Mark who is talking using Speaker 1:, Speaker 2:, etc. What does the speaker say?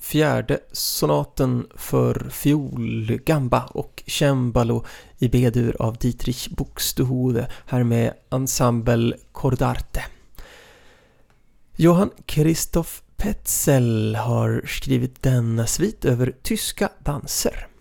Speaker 1: fjärde sonaten för fiol, gamba och cembalo i B-dur av Dietrich Buxtehude, här med Ensemble Cordarte. Johann Christoph Petzel har skrivit denna svit över tyska danser.